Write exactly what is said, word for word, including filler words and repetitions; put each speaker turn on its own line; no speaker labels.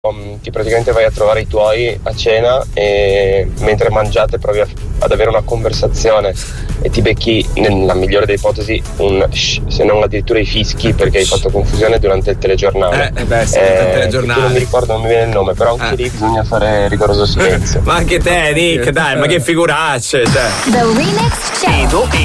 che praticamente vai a trovare i tuoi a cena e mentre mangiate provi a, ad avere una conversazione e ti becchi, nella migliore delle ipotesi, un shh, se non addirittura i fischi perché hai fatto confusione durante il telegiornale.
Eh, beh, sì,
eh,
il telegiornale.
Non mi ricordo, non mi viene il nome, però anche eh. lì bisogna fare rigoroso silenzio.
Ma anche te, Nick, dai, ma che figuracce, cioè.
The Remix Show.